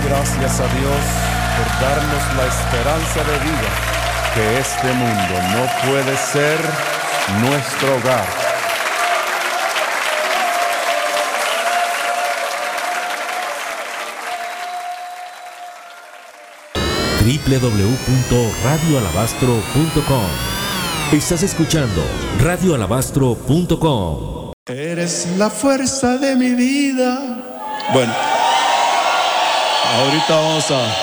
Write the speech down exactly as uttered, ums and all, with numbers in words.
gracias a Dios por darnos la esperanza de vida, que este mundo no puede ser nuestro hogar. doble u doble u doble u punto radio alabastro punto com. Estás escuchando radio alabastro punto com. Eres la fuerza de mi vida. Bueno, ahorita vamos a